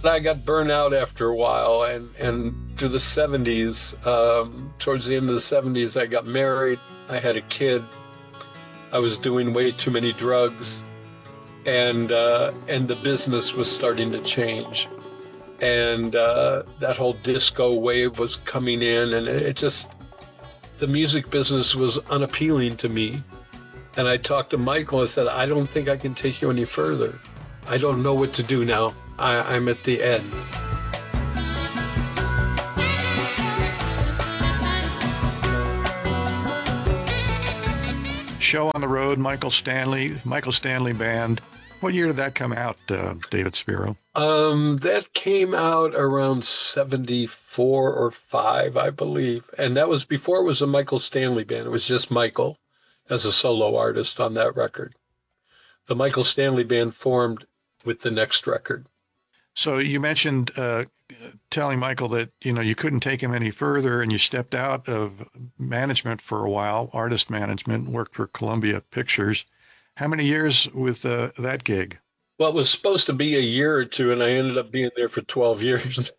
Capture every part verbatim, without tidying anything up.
I got burned out after a while, and, and through the seventies, um, towards the end of the seventies, I got married. I had a kid. I was doing way too many drugs, and uh, and the business was starting to change. And uh, that whole disco wave was coming in, and it, it just, the music business was unappealing to me. And I talked to Michael and said, I don't think I can take you any further. I don't know what to do now. I, I'm at the end. Show on the Road, Michael Stanley, Michael Stanley Band. What year did that come out, uh, David Spiro? Um, that came out around seventy-four or five, I believe. And that was before it was a Michael Stanley Band. It was just Michael as a solo artist on that record. The Michael Stanley Band formed with the next record. So you mentioned uh, telling Michael that, you know, you couldn't take him any further and you stepped out of management for a while, artist management, worked for Columbia Pictures. How many years with uh, that gig? Well, it was supposed to be a year or two, and I ended up being there for twelve years.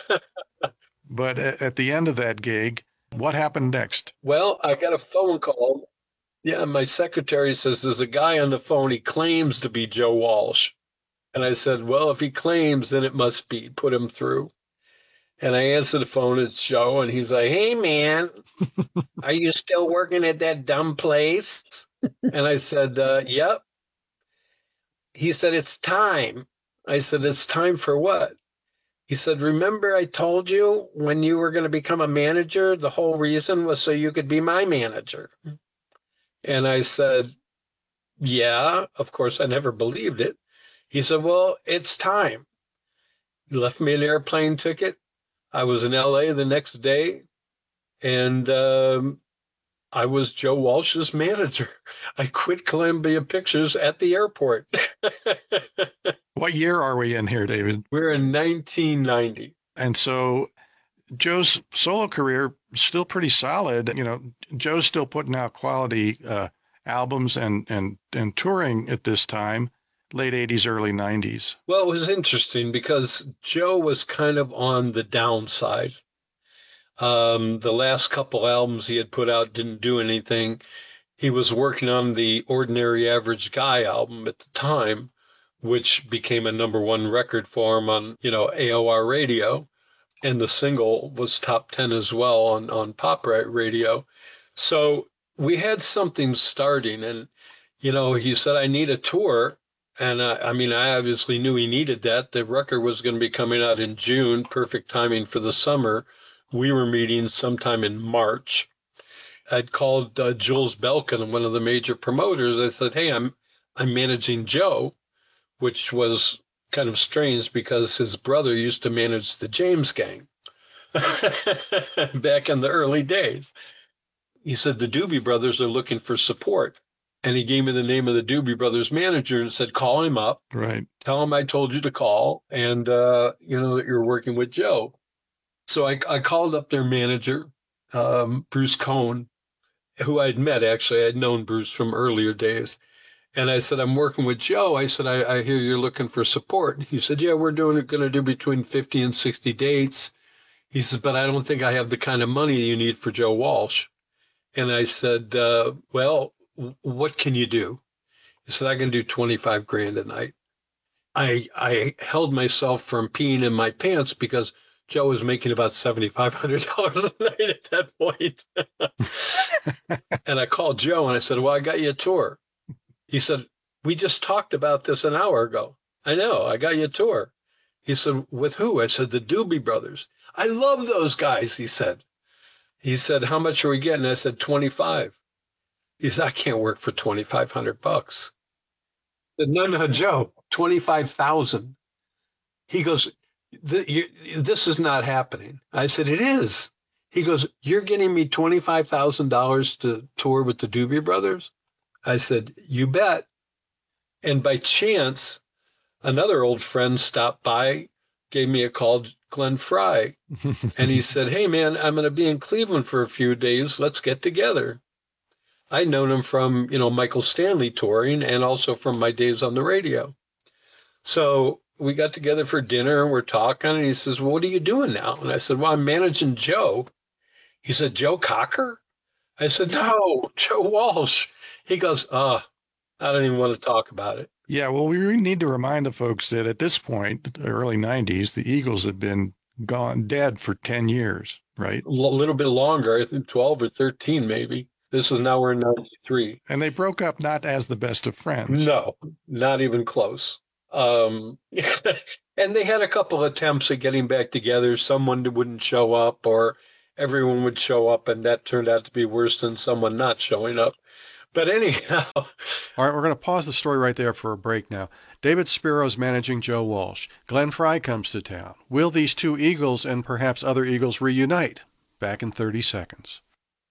But at the end of that gig, what happened next? Well, I got a phone call. Yeah, my secretary says there's a guy on the phone. He claims to be Joe Walsh. And I said, well, if he claims, then it must be. Put him through. And I answer the phone. It's Joe. And he's like, hey, man, are you still working at that dumb place? And I said, uh, yep. He said, it's time. I said, it's time for what? He said, remember I told you when you were going to become a manager, the whole reason was so you could be my manager. And I said, yeah, of course, I never believed it. He said, well, it's time. He left me an airplane ticket. I was in L A the next day, and um, I was Joe Walsh's manager. I quit Columbia Pictures at the airport. What year are we in here, David? We're in nineteen ninety. And so Joe's solo career is still pretty solid. You know, Joe's still putting out quality uh, albums and, and, and touring at this time, late eighties, early nineties. Well, it was interesting because Joe was kind of on the downside. Um, the last couple albums he had put out didn't do anything. He was working on the Ordinary Average Guy album at the time, which became a number one record for him on, you know, A O R radio. And the single was top ten as well on, on Pop Radio. So we had something starting. And, you know, he said, I need a tour. And I, I mean, I obviously knew he needed that. The record was going to be coming out in June, perfect timing for the summer. We were meeting sometime in March. I'd called uh, Jules Belkin, one of the major promoters. I said, hey, I'm I'm managing Joe, which was kind of strange because his brother used to manage the James Gang back in the early days. He said, the Doobie Brothers are looking for support. And he gave me the name of the Doobie Brothers manager and said, call him up. Right. Tell him I told you to call and, uh, you know, that you're working with Joe. So I, I called up their manager, um, Bruce Cohn, who I'd met, actually. I'd known Bruce from earlier days. And I said, I'm working with Joe. I said, I, I hear you're looking for support. He said, yeah, we're doing going to do between fifty and sixty dates. He says, but I don't think I have the kind of money you need for Joe Walsh. And I said, uh, well, what can you do? He said, I can do twenty-five grand a night. I I held myself from peeing in my pants because Joe was making about seventy-five hundred dollars a night at that point. And I called Joe and I said, well, I got you a tour. He said, we just talked about this an hour ago. I know, I got you a tour. He said, with who? I said, the Doobie Brothers. I love those guys, he said. He said, how much are we getting? I said, twenty-five. He said, I can't work for twenty-five hundred bucks. I said, no, no, Joe, twenty-five thousand. He goes, this is not happening. I said, it is. He goes, you're getting me twenty-five thousand dollars to tour with the Doobie Brothers? I said, you bet. And by chance, another old friend stopped by, gave me a call, Glenn Fry. And he said, hey, man, I'm going to be in Cleveland for a few days. Let's get together. I'd known him from, you know, Michael Stanley touring and also from my days on the radio. So we got together for dinner and we're talking, and he says, well, what are you doing now? And I said, well, I'm managing Joe. He said, Joe Cocker? I said, no, Joe Walsh. He goes, oh, I don't even want to talk about it. Yeah, well, we really need to remind the folks that at this point, the early nineties, the Eagles had been gone dead for ten years, right? A little bit longer, I think twelve or thirteen maybe. This is now we're in ninety-three. And they broke up not as the best of friends. No, not even close. Um, and they had a couple attempts at getting back together. Someone wouldn't show up, or everyone would show up, and that turned out to be worse than someone not showing up. But anyhow. All right, we're going to pause the story right there for a break now. David Spiro's managing Joe Walsh. Glenn Frey comes to town. Will these two Eagles and perhaps other Eagles reunite? Back in thirty seconds.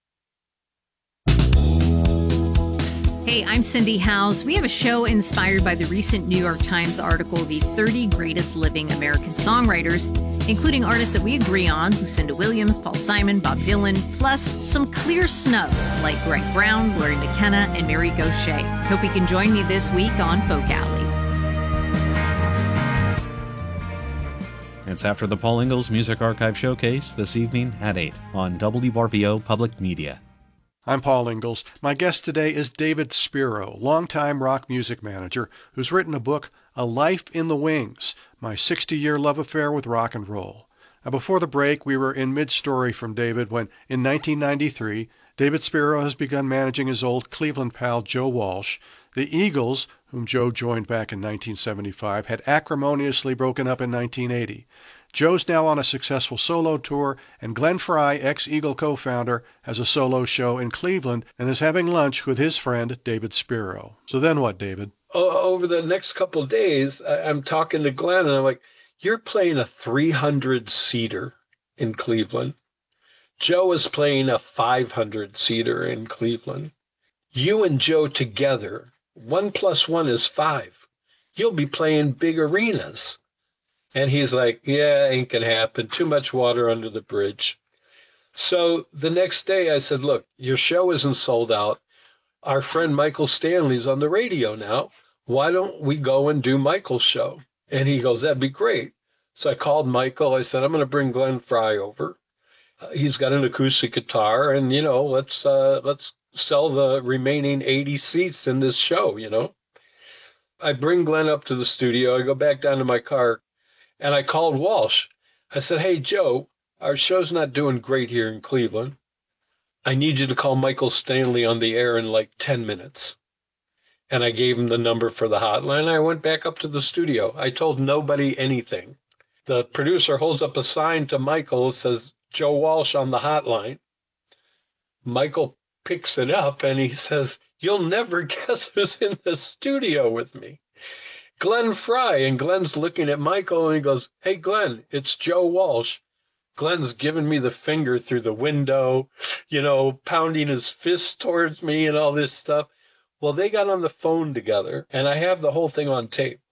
Hey, I'm Cindy Howes. We have a show inspired by the recent New York Times article, The thirty Greatest Living American Songwriters, including artists that we agree on, Lucinda Williams, Paul Simon, Bob Dylan, plus some clear snubs like Greg Brown, Laurie McKenna, and Mary Gauthier. Hope you can join me this week on Folk Alley. It's after the Paul Ingalls Music Archive Showcase this evening at eight on W R V O Public Media. I'm Paul Ingalls. My guest today is David Spiro, longtime rock music manager, who's written a book, A Life in the Wings, My sixty-Year Love Affair with Rock and Roll. Now, before the break, we were in mid-story from David when, in nineteen ninety-three, David Spiro has begun managing his old Cleveland pal Joe Walsh. The Eagles, whom Joe joined back in nineteen seventy-five, had acrimoniously broken up in nineteen eighty. Joe's now on a successful solo tour, and Glenn Frey, ex-Eagle co-founder, has a solo show in Cleveland and is having lunch with his friend David Spiro. So then what, David? Over the next couple of days, I'm talking to Glenn, and I'm like, you're playing a three hundred seater in Cleveland. Joe is playing a five hundred seater in Cleveland. You and Joe together, one plus one is five. You'll be playing big arenas. And he's like, yeah, ain't gonna happen. Too much water under the bridge. So the next day I said, look, your show isn't sold out. Our friend Michael Stanley's on the radio now. Why don't we go and do Michael's show? And he goes, that'd be great. So I called Michael. I said, I'm going to bring Glenn Frey over. Uh, he's got an acoustic guitar, and, you know, let's uh, let's sell the remaining eighty seats in this show, you know. I bring Glenn up to the studio. I go back down to my car. And I called Walsh. I said, hey, Joe, our show's not doing great here in Cleveland. I need you to call Michael Stanley on the air in like ten minutes. And I gave him the number for the hotline. I went back up to the studio. I told nobody anything. The producer holds up a sign to Michael that says, Joe Walsh on the hotline. Michael picks it up and he says, you'll never guess who's in the studio with me. Glenn Frey. And Glenn's looking at Michael and he goes, hey, Glenn, it's Joe Walsh. Glenn's giving me the finger through the window, you know, pounding his fist towards me and all this stuff. Well, they got on the phone together, and I have the whole thing on tape.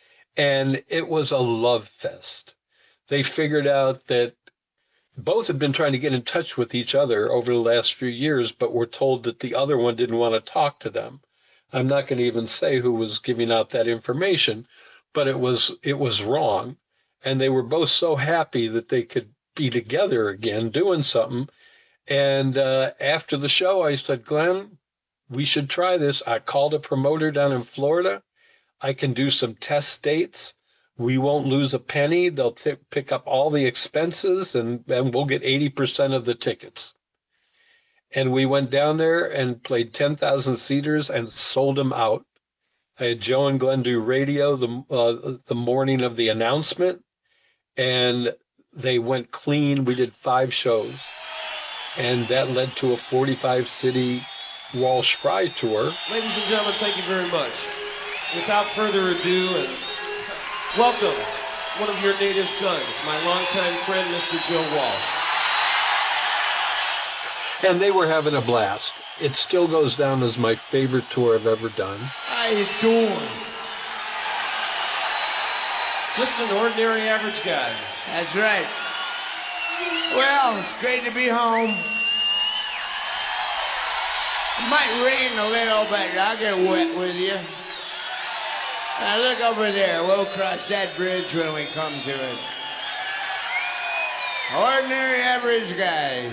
And it was a love fest. They figured out that both had been trying to get in touch with each other over the last few years, but were told that the other one didn't want to talk to them. I'm not going to even say who was giving out that information, but it was it was wrong. And they were both so happy that they could be together again doing something. And uh, after the show, I said, Glenn, we should try this. I called a promoter down in Florida. I can do some test dates. We won't lose a penny. They'll t- pick up all the expenses, and, and we'll get eighty percent of the tickets. And we went down there and played ten thousand seaters and sold them out. I had Joe and Glenn do radio the uh, the morning of the announcement, and they went clean. We did five shows, and that led to a forty-five city Walsh Frey tour. Ladies and gentlemen, thank you very much. Without further ado, and welcome one of your native sons, my longtime friend, Mister Joe Walsh. And they were having a blast. It still goes down as my favorite tour I've ever done. How you doing? Just an ordinary average guy. That's right. Well, it's great to be home. It might rain a little, but I'll get wet with you. Now look over there. We'll cross that bridge when we come to it. Ordinary, average guys.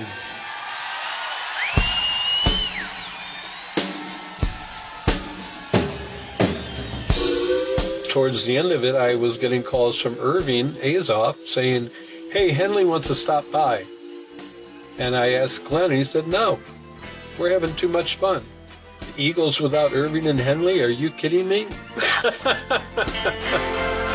Towards the end of it, I was getting calls from Irving Azoff saying, hey, Henley wants to stop by. And I asked Glenn, and he said, no, we're having too much fun. The Eagles without Irving and Henley? Are you kidding me?